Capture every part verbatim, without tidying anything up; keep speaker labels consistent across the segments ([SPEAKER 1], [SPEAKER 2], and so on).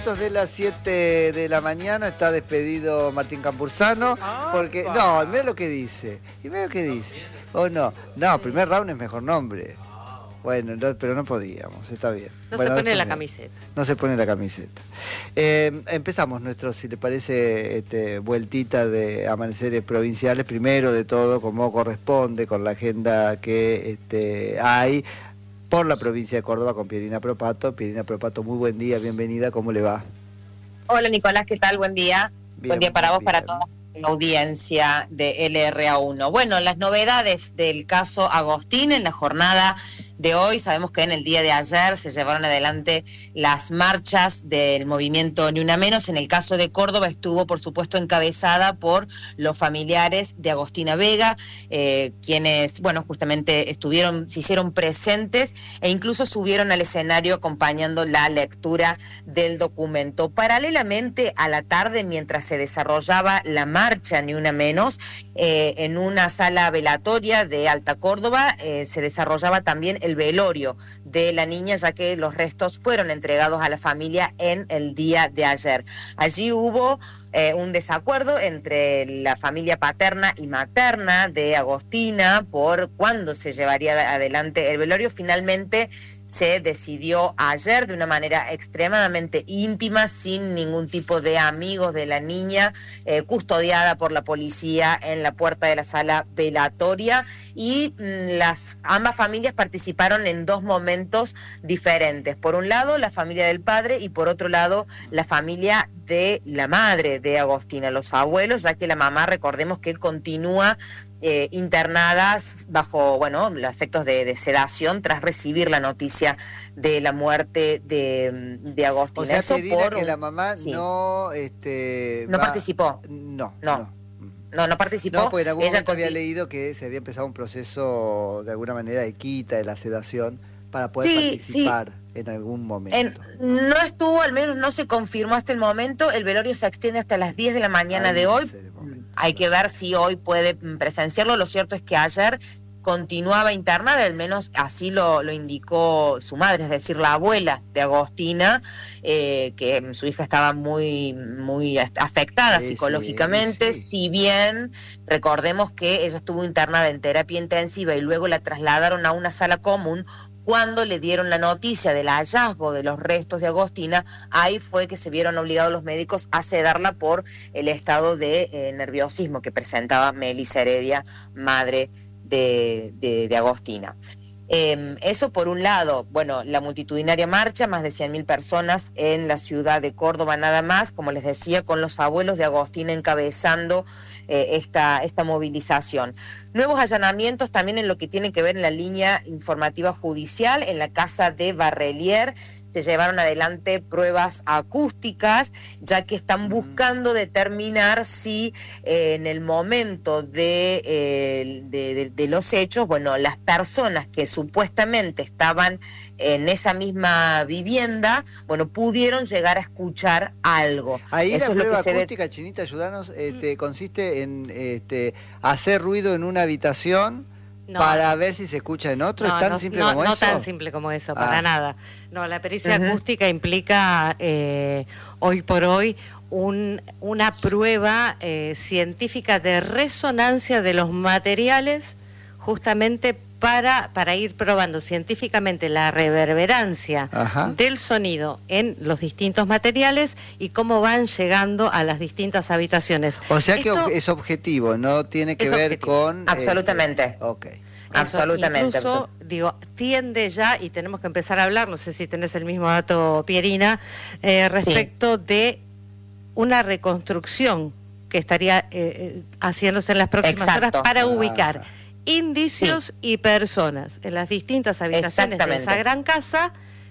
[SPEAKER 1] minutos de las siete de la mañana está despedido Martín Campursano, porque... No, mira lo que dice, y mira lo que dice. ¿O no? No, primer round es mejor nombre. Bueno, no, pero no podíamos, está bien.
[SPEAKER 2] No
[SPEAKER 1] bueno,
[SPEAKER 2] se pone la
[SPEAKER 1] bien.
[SPEAKER 2] camiseta.
[SPEAKER 1] No se pone la camiseta. Eh, empezamos nuestro, si le parece, este, vueltita de amaneceres provinciales, primero de todo, como corresponde, con la agenda que este, hay por la provincia de Córdoba con Pierina Propato. Pierina Propato, muy buen día, bienvenida, ¿cómo le va?
[SPEAKER 3] Hola Nicolás, ¿qué tal? Buen día.
[SPEAKER 1] Bien,
[SPEAKER 3] buen día para vos,
[SPEAKER 1] bien.
[SPEAKER 3] para toda la audiencia de L R A uno. Bueno, las novedades del caso Agostín en la jornada de hoy. Sabemos que en el día de ayer se llevaron adelante las marchas del movimiento Ni Una Menos. En el caso de Córdoba estuvo, por supuesto, encabezada por los familiares de Agostina Vega, eh, quienes, bueno, justamente estuvieron, se hicieron presentes e incluso subieron al escenario acompañando la lectura del documento. Paralelamente a la tarde, mientras se desarrollaba la marcha Ni Una Menos, eh, en una sala velatoria de Alta Córdoba, eh, se desarrollaba también el velorio de la niña, ya que los restos fueron entregados a la familia en el día de ayer. Allí hubo eh, un desacuerdo entre la familia paterna y materna de Agostina por cuándo se llevaría adelante el velorio. Finalmente se decidió ayer de una manera extremadamente íntima, sin ningún tipo de amigos de la niña, eh, custodiada por la policía en la puerta de la sala velatoria, y mmm, las ambas familias participaron en dos momentos diferentes. Por un lado, la familia del padre, y por otro lado, la familia de la madre de Agostina, los abuelos, ya que la mamá, recordemos que continúa Eh, internadas bajo, bueno, los efectos de, de sedación tras recibir la noticia de la muerte de, de Agostina.
[SPEAKER 1] O sea,
[SPEAKER 3] Eso
[SPEAKER 1] Pierina,
[SPEAKER 3] por
[SPEAKER 1] que
[SPEAKER 3] un...
[SPEAKER 1] la mamá
[SPEAKER 3] sí.
[SPEAKER 1] no... Este,
[SPEAKER 3] no
[SPEAKER 1] va...
[SPEAKER 3] participó.
[SPEAKER 1] No,
[SPEAKER 3] no.
[SPEAKER 1] no.
[SPEAKER 3] No, no participó.
[SPEAKER 1] No, porque en algún
[SPEAKER 3] Ella
[SPEAKER 1] momento
[SPEAKER 3] conti...
[SPEAKER 1] había leído que se había empezado un proceso de alguna manera de quita de la sedación para poder
[SPEAKER 3] sí,
[SPEAKER 1] participar
[SPEAKER 3] sí.
[SPEAKER 1] en algún momento.
[SPEAKER 3] En, no estuvo, al menos no se confirmó hasta el momento. El velorio se extiende hasta las diez de la mañana
[SPEAKER 1] Ahí
[SPEAKER 3] de hoy.
[SPEAKER 1] Momento,
[SPEAKER 3] Hay
[SPEAKER 1] claro.
[SPEAKER 3] que ver si hoy puede presenciarlo. Lo cierto es que ayer continuaba internada, al menos así lo, lo indicó su madre, es decir, la abuela de Agostina, eh, que su hija estaba muy, muy afectada sí, psicológicamente, sí, sí. Si bien recordemos que ella estuvo internada en terapia intensiva y luego la trasladaron a una sala común. Cuando le dieron la noticia del hallazgo de los restos de Agostina, ahí fue que se vieron obligados los médicos a sedarla por el estado de eh, nerviosismo que presentaba Melissa Heredia, madre de, de, de Agostina. Eh, eso por un lado. Bueno, la multitudinaria marcha, más de cien mil personas en la ciudad de Córdoba nada más, como les decía, con los abuelos de Agostina encabezando eh, esta, esta movilización. Nuevos allanamientos también en lo que tiene que ver en la línea informativa judicial, en la casa de Barrelier. Se llevaron adelante pruebas acústicas, ya que están buscando determinar si eh, en el momento de, eh, de, de, de los hechos, bueno, las personas que supuestamente estaban en esa misma vivienda, bueno, pudieron llegar a escuchar algo.
[SPEAKER 1] Ahí
[SPEAKER 3] Eso
[SPEAKER 1] la
[SPEAKER 3] es lo
[SPEAKER 1] prueba
[SPEAKER 3] que
[SPEAKER 1] acústica,
[SPEAKER 3] se...
[SPEAKER 1] Chinita, ayúdanos, este, consiste en este, hacer ruido en una habitación. No, para ver si se escucha en otro.
[SPEAKER 2] No,
[SPEAKER 1] ¿Es tan
[SPEAKER 2] no,
[SPEAKER 1] simple
[SPEAKER 2] no,
[SPEAKER 1] como
[SPEAKER 2] no
[SPEAKER 1] eso?
[SPEAKER 2] No tan simple como eso, para
[SPEAKER 1] ah.
[SPEAKER 2] nada. No, la pericia
[SPEAKER 1] uh-huh.
[SPEAKER 2] acústica implica eh, hoy por hoy un, una prueba eh, científica de resonancia de los materiales, justamente para, para ir probando científicamente la reverberancia
[SPEAKER 1] Ajá.
[SPEAKER 2] del sonido en los distintos materiales y cómo van llegando a las distintas habitaciones.
[SPEAKER 1] O sea
[SPEAKER 2] Esto
[SPEAKER 1] que es objetivo, no tiene que ver
[SPEAKER 2] objetivo.
[SPEAKER 1] con...
[SPEAKER 3] Absolutamente.
[SPEAKER 1] Eh, ok.
[SPEAKER 3] Absolutamente.
[SPEAKER 2] Incluso, digo, tiende ya, y tenemos que empezar a hablar, no sé si tenés el mismo dato, Pierina, eh, respecto sí. de una reconstrucción que estaría eh, haciéndose en las próximas
[SPEAKER 3] Exacto.
[SPEAKER 2] horas para
[SPEAKER 1] ah.
[SPEAKER 2] ubicar indicios sí. y personas en las distintas habitaciones de esa gran casa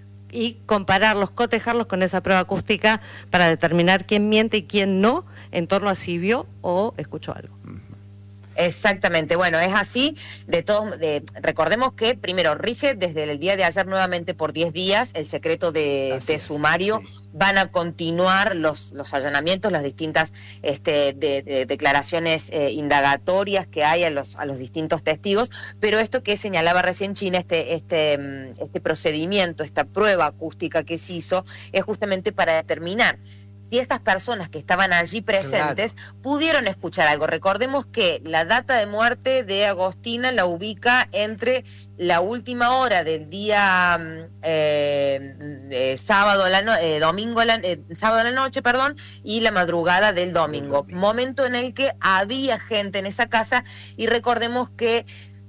[SPEAKER 2] y compararlos, cotejarlos con esa prueba acústica para determinar quién miente y quién no en torno a si vio o escuchó algo.
[SPEAKER 3] Exactamente, bueno, es así, de todos, de, recordemos que primero rige desde el día de ayer nuevamente por diez días el secreto de, de sumario, sí. Van a continuar los, los allanamientos, las distintas este, de, de declaraciones eh, indagatorias que hay a los, a los distintos testigos, pero esto que señalaba recién China, este, este, este procedimiento, esta prueba acústica que se hizo, es justamente para determinar si estas personas que estaban allí presentes claro. pudieron escuchar algo. Recordemos que la data de muerte de Agostina la ubica entre la última hora del día eh, eh, sábado a la no, eh, domingo a la, eh, sábado a la noche, perdón, y la madrugada del domingo, domingo, momento en el que había gente en esa casa, y recordemos que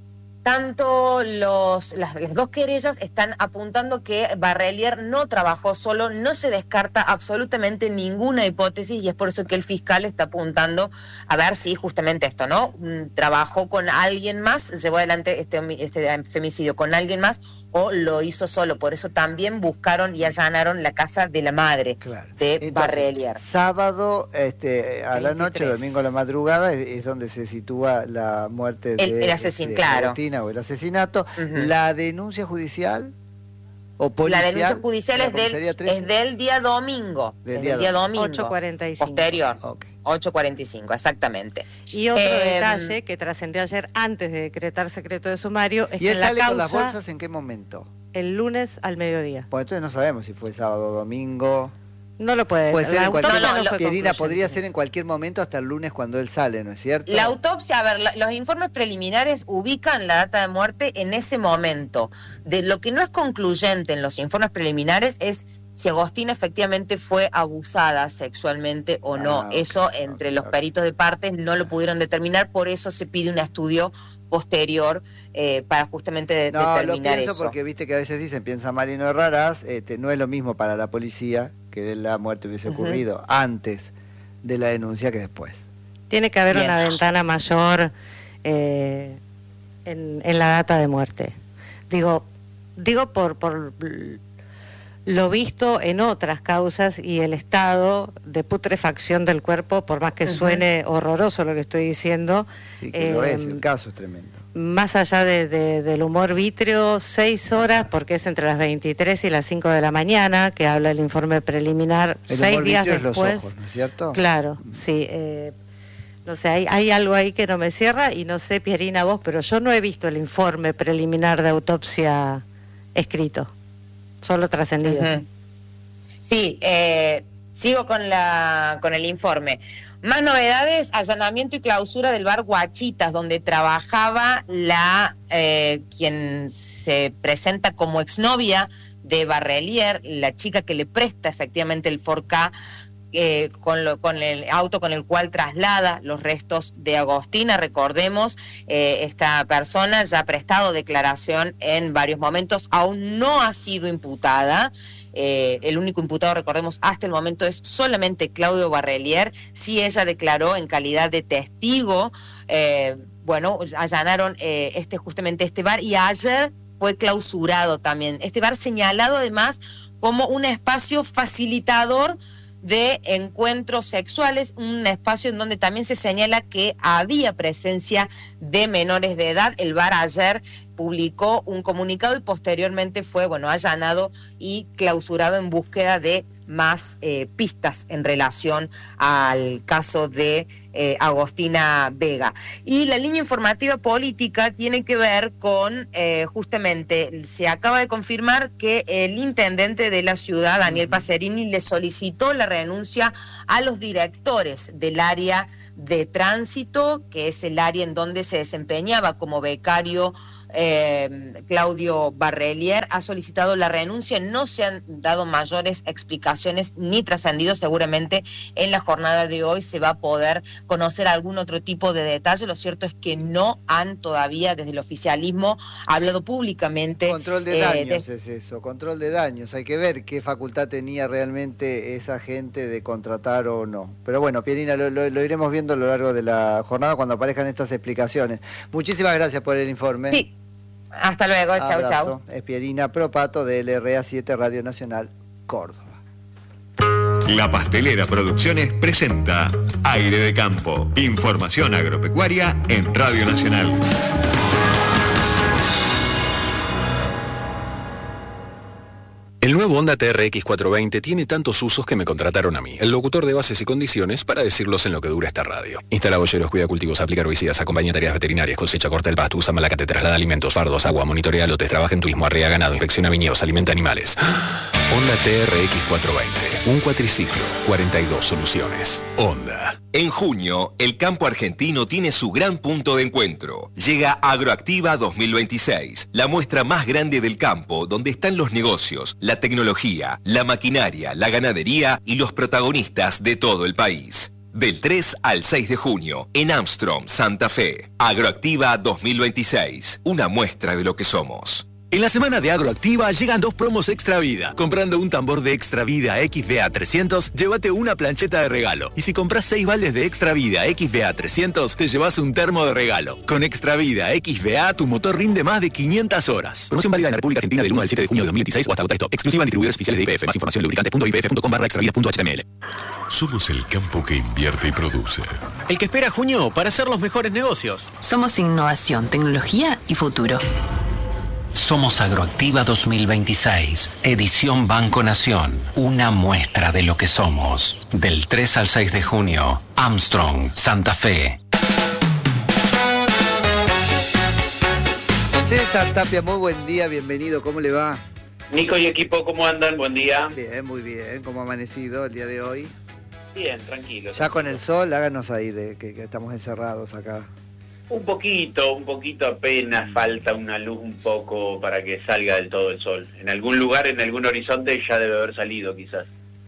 [SPEAKER 3] tanto los, las, las dos querellas están apuntando que Barrelier no trabajó solo, no se descarta absolutamente ninguna hipótesis, y es por eso que el fiscal está apuntando a ver si justamente esto, ¿no? Trabajó con alguien más, llevó adelante este, este femicidio con alguien más, o lo hizo solo. Por eso también buscaron y allanaron la casa de la madre claro. de Entonces, Barrelier.
[SPEAKER 1] Sábado este, a la noche, domingo a la madrugada, es, es donde se sitúa la muerte de,
[SPEAKER 3] el, el asesino,
[SPEAKER 1] de
[SPEAKER 3] claro.
[SPEAKER 1] Agostina, o el asesinato. Uh-huh. La denuncia judicial o policial.
[SPEAKER 3] La denuncia judicial es del, es del día domingo.
[SPEAKER 1] Del
[SPEAKER 3] día, día domingo.
[SPEAKER 2] ocho cuarenta y cinco.
[SPEAKER 3] Posterior.
[SPEAKER 1] Okay.
[SPEAKER 3] ocho cuarenta y cinco, exactamente.
[SPEAKER 2] Y otro eh, detalle que trascendió ayer antes de decretar secreto de sumario es
[SPEAKER 1] ¿Y
[SPEAKER 2] que
[SPEAKER 1] él
[SPEAKER 2] en la
[SPEAKER 1] sale
[SPEAKER 2] causa,
[SPEAKER 1] con las bolsas en qué momento?
[SPEAKER 2] El lunes al mediodía.
[SPEAKER 1] Pues entonces no sabemos si fue sábado o domingo.
[SPEAKER 2] No lo puede.
[SPEAKER 1] Puede ser en cualquier
[SPEAKER 3] no, no,
[SPEAKER 1] momento. Pierina, podría ser en cualquier momento hasta el lunes cuando él sale, ¿no es cierto?
[SPEAKER 3] La autopsia, a ver, la, los informes preliminares ubican la data de muerte en ese momento. De lo que no es concluyente en los informes preliminares es si Agostina efectivamente fue abusada sexualmente o no. Ah, okay, eso entre okay, los peritos de partes no lo pudieron determinar, por eso se pide un estudio posterior eh, para justamente de,
[SPEAKER 1] no,
[SPEAKER 3] determinar
[SPEAKER 1] lo pienso
[SPEAKER 3] eso.
[SPEAKER 1] Porque viste que a veces dicen, piensa mal y no errarás, este, no es lo mismo para la policía que la muerte hubiese ocurrido uh-huh. antes de la denuncia que después.
[SPEAKER 2] Tiene que haber Bien. una ventana mayor eh, en, en la data de muerte. Digo, digo por, por lo visto en otras causas y el estado de putrefacción del cuerpo, por más que uh-huh. suene horroroso lo que estoy diciendo.
[SPEAKER 1] Sí, que eh, lo es, el caso es tremendo.
[SPEAKER 2] Más allá de, de, del humor vítreo, seis horas, porque es entre las veintitrés y las cinco de la mañana, que habla el informe preliminar,
[SPEAKER 1] el
[SPEAKER 2] seis días
[SPEAKER 1] es
[SPEAKER 2] después.
[SPEAKER 1] Los ojos, ¿no es cierto?
[SPEAKER 2] Claro, mm. sí. Eh, no sé, hay, hay algo ahí que no me cierra, y no sé, Pierina, vos, pero yo no he visto el informe preliminar de autopsia escrito, solo trascendido.
[SPEAKER 3] Uh-huh. Sí, eh, sigo con, la, con el informe. Más novedades: allanamiento y clausura del bar Guachitas, donde trabajaba la eh, quien se presenta como exnovia de Barrelier, la chica que le presta efectivamente el Ford Ka, eh, con, lo, con el auto con el cual traslada los restos de Agostina. Recordemos, eh, esta persona ya ha prestado declaración en varios momentos, aún no ha sido imputada. Eh, el único imputado, recordemos, hasta el momento es solamente Claudio Barrelier. Sí, ella declaró en calidad de testigo. Eh, bueno, allanaron eh, este, justamente este bar, y ayer fue clausurado también. Este bar señalado además como un espacio facilitador de encuentros sexuales, un espacio en donde también se señala que había presencia de menores de edad. El bar ayer publicó un comunicado y posteriormente fue, bueno, allanado y clausurado en búsqueda de más eh, pistas en relación al caso de eh, Agostina Vega. Y la línea informativa política tiene que ver con, eh, justamente, se acaba de confirmar que el intendente de la ciudad, Daniel Pacerini, le solicitó la renuncia a los directores del área de tránsito, que es el área en donde se desempeñaba como becario Eh, Claudio Barrelier. Ha solicitado la renuncia. No se han dado mayores explicaciones ni trascendido. Seguramente en la jornada de hoy se va a poder conocer algún otro tipo de detalle. Lo cierto es que no han todavía desde el oficialismo hablado públicamente.
[SPEAKER 1] Control de daños eh, de... es eso, control de daños. Hay que ver qué facultad tenía realmente esa gente de contratar o no. Pero bueno, Pierina, lo, lo, lo iremos viendo a lo largo de la jornada cuando aparezcan estas explicaciones. Muchísimas gracias por el informe.
[SPEAKER 3] Sí. Hasta luego, chau, chau.
[SPEAKER 1] Es Pierina Propato de L R A siete Radio Nacional Córdoba.
[SPEAKER 4] La Pastelera Producciones presenta Aire de Campo. Información agropecuaria en Radio Nacional.
[SPEAKER 5] El nuevo Honda T R X cuatrocientos veinte tiene tantos usos que me contrataron a mí, el locutor de bases y condiciones, para decirlos en lo que dura esta radio. Instala boyeros, cuida cultivos, aplica herbicidas, acompaña tareas veterinarias, cosecha, corta el pasto, usa malacate, traslada alimentos, fardos, agua, monitorea lotes, trabaja en turismo, arrea ganado, inspecciona viñedos, alimenta animales. Honda T R X cuatrocientos veinte, un cuatriciclo, cuarenta y dos soluciones. Honda.
[SPEAKER 6] En junio, el campo argentino tiene su gran punto de encuentro. Llega Agroactiva dos mil veintiséis, la muestra más grande del campo, donde están los negocios, la tecnología, la maquinaria, la ganadería y los protagonistas de todo el país. Del tres al seis de junio, en Armstrong, Santa Fe. Agroactiva dos mil veintiséis, una muestra de lo que somos.
[SPEAKER 7] En la semana de Agroactiva llegan dos promos Extra Vida. Comprando un tambor de Extra Vida X V A trescientos, llévate una plancheta de regalo. Y si compras seis baldes de Extra Vida X V A trescientos, te llevas un termo de regalo. Con Extra Vida X V A, tu motor rinde más de quinientas horas. Promoción válida en la República Argentina del uno al siete de junio de dos mil veintiséis o hasta Autostop. Exclusiva en distribuidores oficiales de I P F. Más información en lubricante punto i p f punto com barra extravida punto h t m l.
[SPEAKER 8] Somos el campo que invierte y produce.
[SPEAKER 9] El que espera junio para hacer los mejores negocios.
[SPEAKER 10] Somos innovación, tecnología y futuro.
[SPEAKER 11] Somos Agroactiva dos mil veintiséis, edición Banco Nación, una muestra de lo que somos. Del tres al seis de junio, Armstrong, Santa Fe.
[SPEAKER 1] César Tapia, muy buen día, bienvenido, ¿cómo le va?
[SPEAKER 12] Nico y equipo, ¿cómo andan? Buen día.
[SPEAKER 1] Bien, muy bien, ¿cómo ha amanecido el día de hoy?
[SPEAKER 12] Bien, tranquilo.
[SPEAKER 1] Ya con el sol, háganos ahí de que, que estamos encerrados acá.
[SPEAKER 12] Un poquito, un poquito apenas, falta una luz un poco para que salga del todo el sol. En algún lugar, en algún horizonte ya debe haber salido quizás.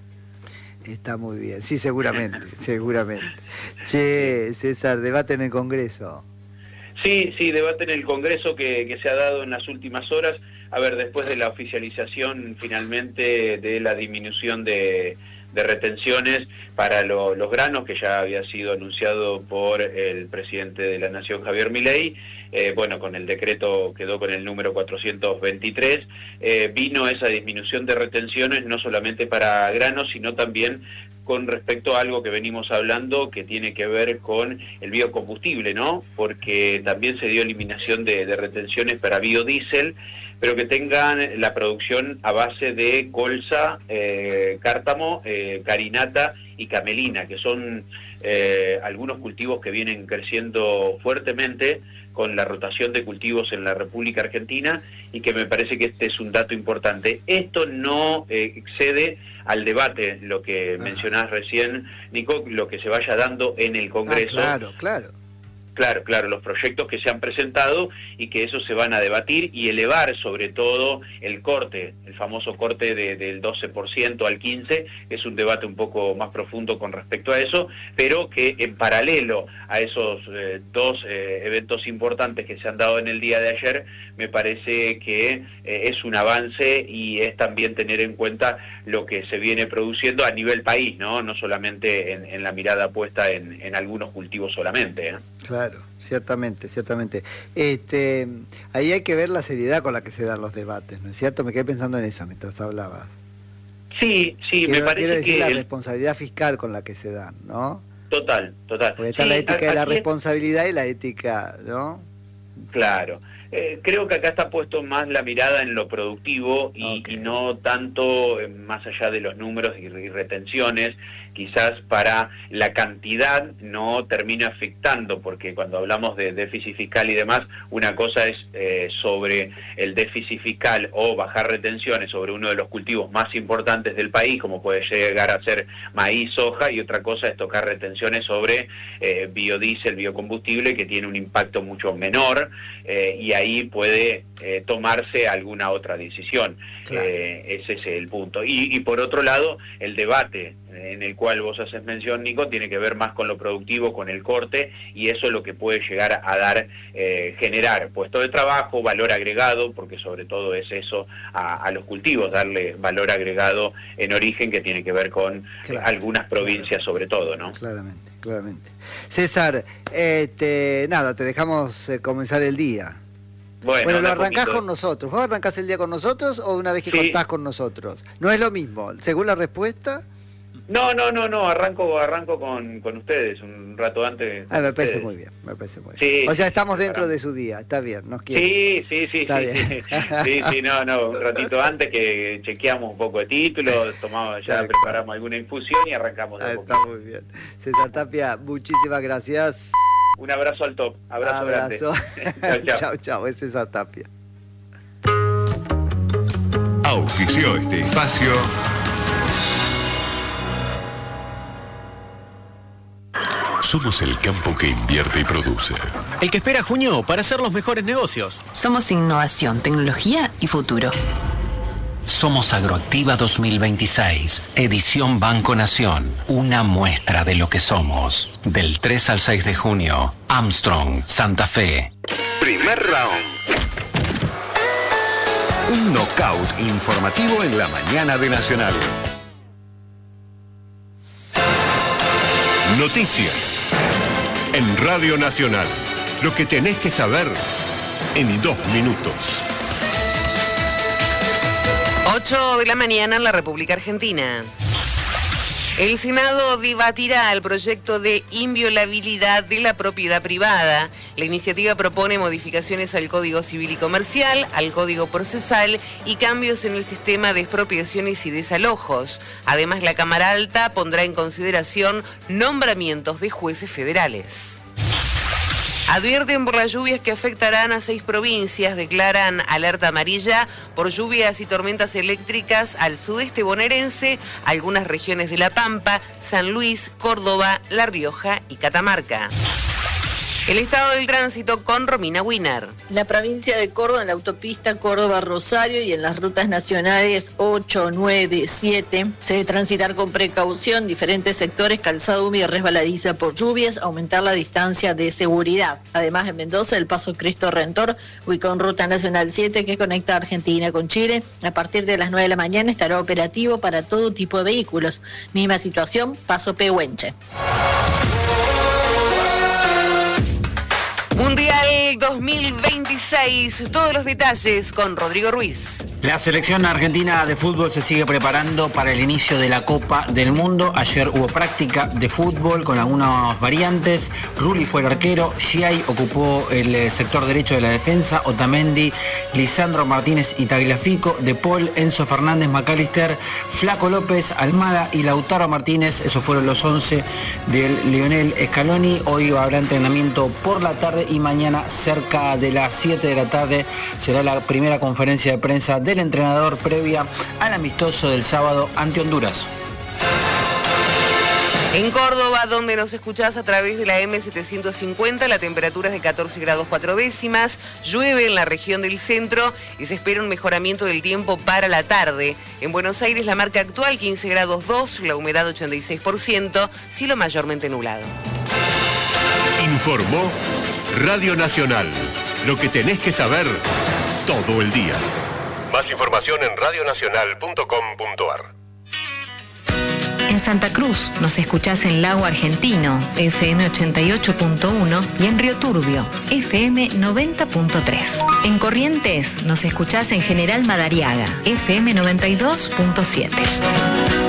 [SPEAKER 1] Está muy bien, sí, seguramente, seguramente. Che, César, debate en el Congreso.
[SPEAKER 12] Sí, sí, debate en el Congreso que, que se ha dado en las últimas horas. A ver, después de la oficialización finalmente de la disminución de... de retenciones para lo, los granos, que ya había sido anunciado por el presidente de la Nación, Javier Milei, eh, bueno, con el decreto quedó con el número cuatrocientos veintitrés, eh, vino esa disminución de retenciones no solamente para granos, sino también con respecto a algo que venimos hablando que tiene que ver con el biocombustible, ¿no? Porque también se dio eliminación de, de retenciones para biodiesel, pero que tengan la producción a base de colza, eh, cártamo, eh, carinata y camelina, que son eh, algunos cultivos que vienen creciendo fuertemente con la rotación de cultivos en la República Argentina, y que me parece que este es un dato importante. Esto no eh, excede al debate, lo que ah. mencionás recién, Nico, lo que se vaya dando en el Congreso.
[SPEAKER 1] Ah, claro, claro.
[SPEAKER 12] Claro, claro, los proyectos que se han presentado y que esos se van a debatir y elevar sobre todo el corte, el famoso corte de, del doce por ciento al quince por ciento, es un debate un poco más profundo con respecto a eso, pero que en paralelo a esos eh, dos eh, eventos importantes que se han dado en el día de ayer, me parece que eh, es un avance y es también tener en cuenta lo que se viene produciendo a nivel país, no, no solamente en, en la mirada puesta en, en algunos cultivos solamente, ¿eh?
[SPEAKER 1] Claro, ciertamente, ciertamente. Este, ahí hay que ver la seriedad con la que se dan los debates, ¿no es cierto? Me quedé pensando en eso mientras hablabas.
[SPEAKER 12] Sí, sí,
[SPEAKER 1] quiero,
[SPEAKER 12] me parece
[SPEAKER 1] quiero decir
[SPEAKER 12] que...
[SPEAKER 1] la
[SPEAKER 12] el...
[SPEAKER 1] responsabilidad fiscal con la que se dan, ¿no?
[SPEAKER 12] Total, total.
[SPEAKER 1] Porque está
[SPEAKER 12] sí,
[SPEAKER 1] la ética de la
[SPEAKER 12] aquí...
[SPEAKER 1] responsabilidad y la ética, ¿no?
[SPEAKER 12] Claro. Eh, creo que acá está puesto más la mirada en lo productivo y, okay. y no tanto eh, más allá de los números y, y retenciones, quizás para la cantidad no termina afectando, porque cuando hablamos de déficit fiscal y demás, una cosa es eh, sobre el déficit fiscal o bajar retenciones sobre uno de los cultivos más importantes del país, como puede llegar a ser maíz, soja, y otra cosa es tocar retenciones sobre eh, biodiesel, biocombustible, que tiene un impacto mucho menor, eh, y ahí puede eh, tomarse alguna otra decisión. Claro. Eh, ese es el punto. Y, y por otro lado, el debate en el cual vos haces mención, Nico, tiene que ver más con lo productivo, con el corte, y eso es lo que puede llegar a dar, eh, generar puesto de trabajo, valor agregado, porque sobre todo es eso a, a los cultivos, darle valor agregado en origen, que tiene que ver con claro, algunas provincias claro. sobre todo, ¿no?
[SPEAKER 1] Claramente, claramente. César, este, nada, te dejamos eh, comenzar el día. Bueno, bueno lo arrancás poquito. con nosotros. ¿Vos arrancás el día con nosotros o una vez que sí. contás con nosotros? No es lo mismo, según la respuesta...
[SPEAKER 12] No, no, no, no, arranco arranco con, con ustedes un rato antes.
[SPEAKER 1] Ah, me parece
[SPEAKER 12] ustedes.
[SPEAKER 1] muy bien, me parece muy bien.
[SPEAKER 12] Sí,
[SPEAKER 1] o sea,
[SPEAKER 12] sí,
[SPEAKER 1] estamos dentro
[SPEAKER 12] para...
[SPEAKER 1] de su día, está bien, nos quiere.
[SPEAKER 12] Sí, sí, sí,
[SPEAKER 1] está
[SPEAKER 12] sí,
[SPEAKER 1] bien.
[SPEAKER 12] sí, sí, sí, no, no, un ratito antes que chequeamos un poco de títulos, tomamos, ya
[SPEAKER 1] Tal
[SPEAKER 12] preparamos
[SPEAKER 1] cual.
[SPEAKER 12] alguna infusión y arrancamos de
[SPEAKER 1] Ah,
[SPEAKER 12] a
[SPEAKER 1] está
[SPEAKER 12] poquito.
[SPEAKER 1] muy bien. César Tapia, muchísimas gracias.
[SPEAKER 12] Un abrazo al top, abrazo,
[SPEAKER 1] Abrazo.
[SPEAKER 12] grande. chau,
[SPEAKER 1] Chao, chao, es César Tapia.
[SPEAKER 4] Auspició este espacio.
[SPEAKER 8] Somos el campo que invierte y produce.
[SPEAKER 9] El que espera a junio para hacer los mejores negocios.
[SPEAKER 10] Somos innovación, tecnología y futuro.
[SPEAKER 11] Somos Agroactiva dos mil veintiséis, edición Banco Nación, una muestra de lo que somos. Del tres al seis de junio, Armstrong, Santa Fe.
[SPEAKER 4] Primer round. Un knockout informativo en la mañana de Nacional.
[SPEAKER 8] Noticias. En Radio Nacional. Lo que tenés que saber en dos minutos.
[SPEAKER 13] ocho de la mañana en la República Argentina. El Senado debatirá el proyecto de inviolabilidad de la propiedad privada. La iniciativa propone modificaciones al Código Civil y Comercial, al Código Procesal y cambios en el sistema de expropiaciones y desalojos. Además, la Cámara Alta pondrá en consideración nombramientos de jueces federales. Advierten por las lluvias que afectarán a seis provincias, declaran alerta amarilla por lluvias y tormentas eléctricas al sudeste bonaerense, algunas regiones de La Pampa, San Luis, Córdoba, La Rioja y Catamarca. El estado del tránsito con Romina Wiener.
[SPEAKER 14] La provincia de Córdoba, en la autopista Córdoba-Rosario y en las rutas nacionales ocho, nueve, siete, se debe transitar con precaución, diferentes sectores, calzada húmeda y resbaladiza por lluvias, aumentar la distancia de seguridad. Además, en Mendoza, el paso Cristo Redentor, ubicado en ruta nacional siete que conecta Argentina con Chile, a partir de las nueve de la mañana estará operativo para todo tipo de vehículos. Misma situación, paso Pehuenche.
[SPEAKER 13] Mundial dos mil veintiséis, todos los detalles con Rodrigo Ruiz.
[SPEAKER 15] La selección argentina de fútbol se sigue preparando para el inicio de la Copa del Mundo. Ayer hubo práctica de fútbol con algunas variantes. Rulli fue el arquero, Giai ocupó el sector derecho de la defensa, Otamendi, Lisandro Martínez y Tagliafico, De Paul, Enzo Fernández, McAllister, Flaco López, Almada y Lautaro Martínez. Esos fueron los once del Lionel Scaloni. Hoy habrá entrenamiento por la tarde y mañana cerca de las siete de la tarde será la primera conferencia de prensa del entrenador previa al amistoso del sábado ante Honduras.
[SPEAKER 13] En Córdoba, donde nos escuchás a través de la eme setecientos cincuenta, la temperatura es de catorce grados cuatro décimas, llueve en la región del centro y se espera un mejoramiento del tiempo para la tarde. En Buenos Aires, la marca actual quince grados dos, la humedad ochenta y seis por ciento, cielo mayormente nublado.
[SPEAKER 8] Informó Radio Nacional. Lo que tenés que saber todo el día. Más información en radionacional punto com punto ar.
[SPEAKER 16] En Santa Cruz nos escuchás en Lago Argentino, efe eme ochenta y ocho punto uno, y en Río Turbio, efe eme noventa punto tres. En Corrientes nos escuchás en General Madariaga, efe eme noventa y dos punto siete.